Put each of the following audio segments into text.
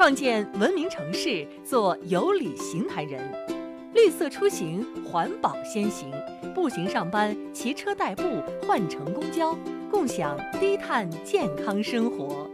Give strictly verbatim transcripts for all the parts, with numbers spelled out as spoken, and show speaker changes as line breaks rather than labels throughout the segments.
创建文明城市，做有礼行台人。绿色出行，环保先行。步行上班，骑车代步，换乘公交，共享低碳健康生活。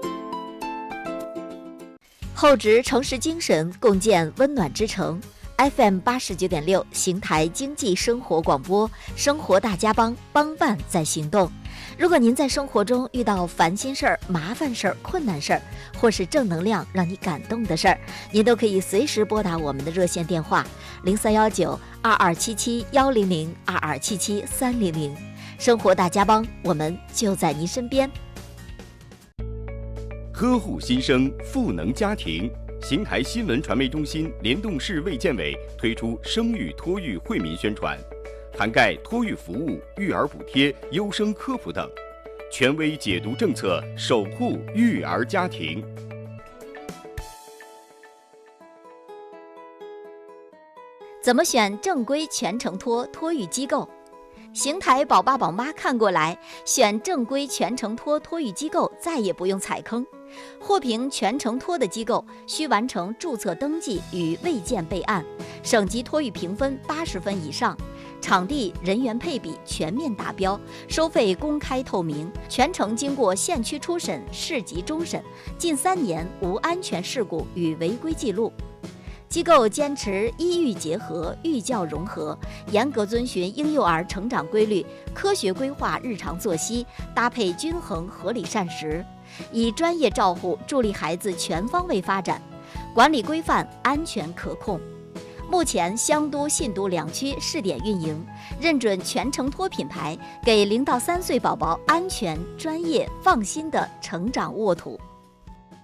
厚植城市精神，共建温暖之城。F M 八十九点六，邢台经济生活广播，生活大家帮，帮办在行动。如果您在生活中遇到烦心事儿、麻烦事儿、困难事儿，或是正能量让你感动的事儿，您都可以随时拨打我们的热线电话零三幺九二二七七幺零零二二七七三零零。生活大家帮，我们就在您身边。
呵护新生，赋能家庭。邢台新闻传媒中心联动市卫健委推出生育托育惠民宣传，涵盖托育服务、育儿补贴、优生科普等，权威解读政策，守护育儿家庭。
怎么选正规全程托托育机构？邢台宝爸宝妈看过来，选正规全程托托育机构再也不用踩坑。获评全程托的机构需完成注册登记与卫健备案，省级托育评分八十分以上，场地人员配比全面达标，收费公开透明，全程经过县区初审、市级终审，近三年无安全事故与违规记录。机构坚持医育结合、育教融合，严格遵循婴幼儿成长规律，科学规划日常作息，搭配均衡合理膳食，以专业照护助力孩子全方位发展，管理规范、安全可控。目前湘都、信都两区试点运营，认准全程托品牌，给零到三岁宝宝安全、专业、放心的成长沃土。